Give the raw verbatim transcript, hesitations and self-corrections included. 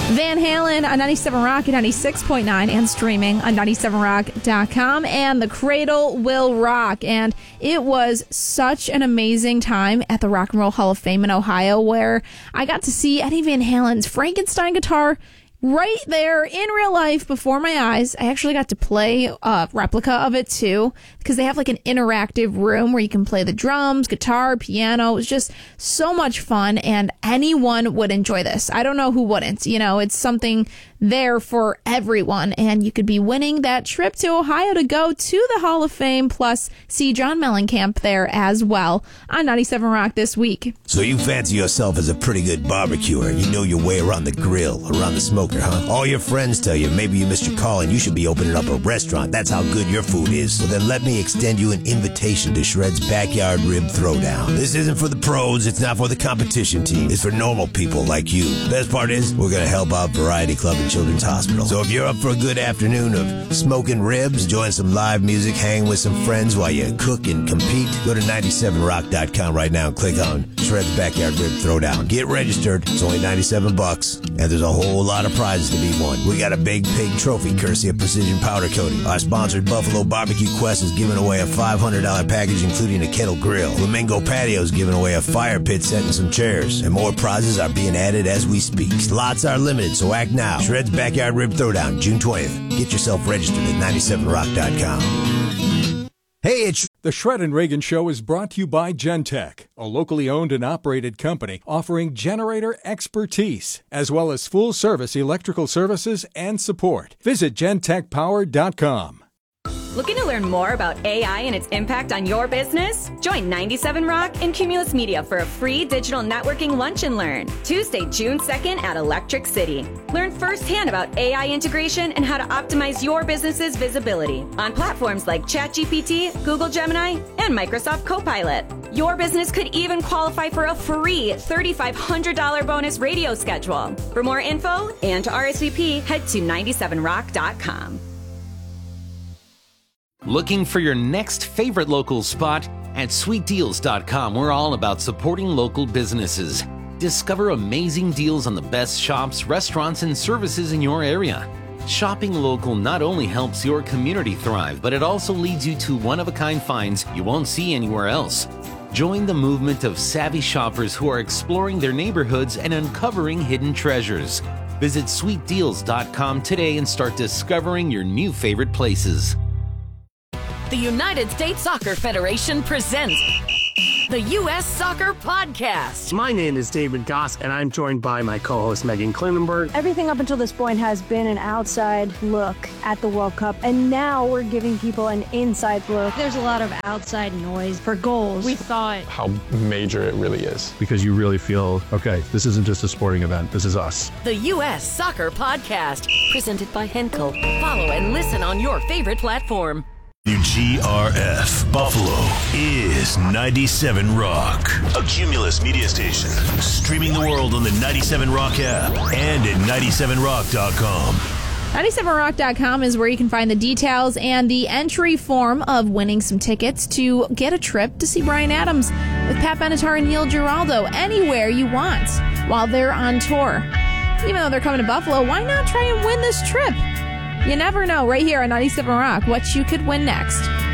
Van Halen on ninety-seven Rock and ninety-six point nine and streaming on ninety-seven rock dot com, and The Cradle Will Rock. And it was such an amazing time at the Rock and Roll Hall of Fame in Ohio, where I got to see Eddie Van Halen's Frankenstein guitar right there in real life before my eyes. I actually got to play a replica of it too, because they have like an interactive room where you can play the drums, guitar, piano. It was just so much fun, and anyone would enjoy this. I don't know who wouldn't. You know, it's something there for everyone, and you could be winning that trip to Ohio to go to the Hall of Fame, plus see John Mellencamp there as well on ninety-seven Rock this week. So you fancy yourself as a pretty good barbecuer. You know your way around the grill, around the smoker, huh? All your friends tell you maybe you missed your call and you should be opening up a restaurant. That's how good your food is. So then let me extend you an invitation to Shred's Backyard Rib Throwdown. This isn't for the pros. It's not for the competition team. It's for normal people like you. Best part is, we're going to help out Variety Club and Children's Hospital. So if you're up for a good afternoon of smoking ribs, enjoying some live music, hang with some friends while you cook and compete, go to ninety-seven rock dot com right now and click on Shred's Backyard Rib Throwdown. Get registered. It's only ninety-seven bucks, and there's a whole lot of prizes to be won. We got a big pig trophy courtesy of Precision Powder Coating. Our sponsored Buffalo Barbecue Quest is giving away a five hundred dollars package including a kettle grill. Flamingo Patio is giving away a fire pit set and some chairs. And more prizes are being added as we speak. Slots are limited, so act now. Shred's Backyard Rib Throwdown, June twentieth. Get yourself registered at ninety-seven rock dot com. Hey, it's... The Shred and Reagan Show is brought to you by Gentech, a locally owned and operated company offering generator expertise, as well as full-service electrical services and support. Visit gentech power dot com. Looking to learn more about A I and its impact on your business? Join ninety-seven Rock and Cumulus Media for a free digital networking lunch and learn, Tuesday, June second at Electric City. Learn firsthand about A I integration and how to optimize your business's visibility on platforms like ChatGPT, Google Gemini, and Microsoft Copilot. Your business could even qualify for a free three thousand five hundred dollars bonus radio schedule. For more info and to R S V P, head to ninety-seven rock dot com. Looking for your next favorite local spot? At sweet deals dot com, we're all about supporting local businesses. Discover amazing deals on the best shops, restaurants, and services in your area. Shopping local not only helps your community thrive, but it also leads you to one-of-a-kind finds you won't see anywhere else. Join the movement of savvy shoppers who are exploring their neighborhoods and uncovering hidden treasures. Visit sweet deals dot com today and start discovering your new favorite places. The United States Soccer Federation presents the U S Soccer Podcast. My name is David Goss, and I'm joined by my co-host Megan Klinenberg. Everything up until this point has been an outside look at the World Cup, and now we're giving people an inside look. There's a lot of outside noise for goals. We thought how major it really is. Because you really feel, okay, this isn't just a sporting event, this is us. The U S Soccer Podcast, presented by Henkel. Follow and listen on your favorite platform. W G R F Buffalo is ninety-seven Rock, a Cumulus media station, streaming the world on the ninety-seven Rock app and at ninety-seven rock dot com. ninety-seven rock dot com is where you can find the details and the entry form of winning some tickets to get a trip to see Bryan Adams with Pat Benatar and Neil Giraldo anywhere you want while they're on tour. Even though they're coming to Buffalo, why not try and win this trip? You never know, right here on ninety-seven Rock, what you could win next.